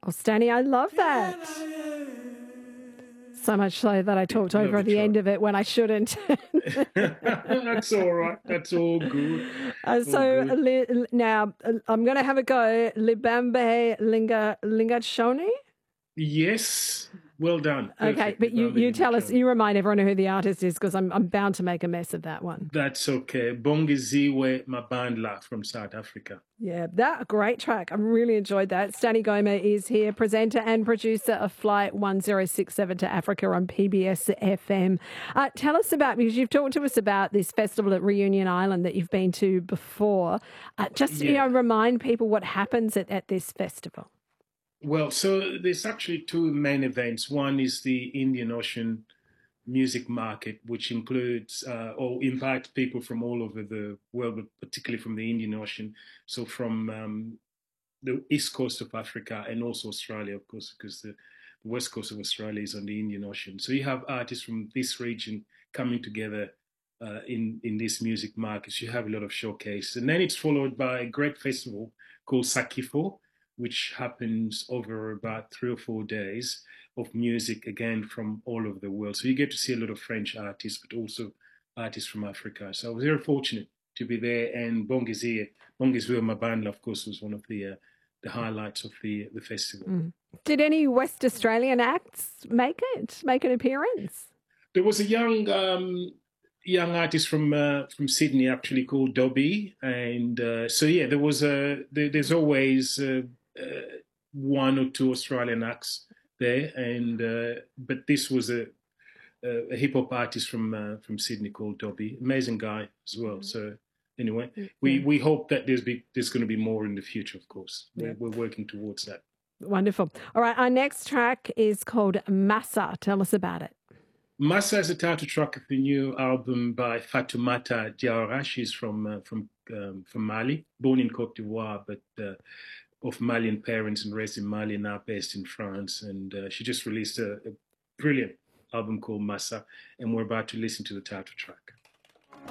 Oh, Stanny, I love that. So much so that I talked over at the end of it when I shouldn't. That's all right. That's all good. Now I'm going to have a go. Libambe Lingachoni? Yes. Well done. Perfect. Okay, but you tell us, you remind everyone who the artist is, because I'm bound to make a mess of that one. That's okay. Bongeziwe Mabandla from South Africa. Yeah, that great track. I really enjoyed that. Stanny Goma is here, presenter and producer of Flight 1067 to Africa on PBS FM. Tell us about, because you've talked to us about this festival at Reunion Island that you've been to before. Remind people what happens at this festival. Well, so there's actually two main events. One is the Indian Ocean music market, which includes or invites people from all over the world, but particularly from the Indian Ocean. So from the east coast of Africa and also Australia, of course, because the west coast of Australia is on the Indian Ocean. So you have artists from this region coming together in this music market. So you have a lot of showcases. And then it's followed by a great festival called Sakifo, which happens over about 3 or 4 days of music, again, from all over the world. So you get to see a lot of French artists, but also artists from Africa. So I was very fortunate to be there. And Bongeziwe Mabandla, of course, was one of the highlights of the festival. Mm. Did any West Australian acts make an appearance? There was a young artist from Sydney, actually, called Dobby. And there was there's always one or two Australian acts there, but this was a hip hop artist from Sydney called Dobby, amazing guy as well. Mm-hmm. So anyway, we hope that there's going to be more in the future. Of course, we're working towards that. Wonderful. All right, our next track is called Massa. Tell us about it. Massa is the title track of the new album by Fatoumata Diawara. She's from Mali, born in Cote d'Ivoire, but of Malian parents and raised in Mali, now based in France. And she just released a brilliant album called Massa, and we're about to listen to the title track.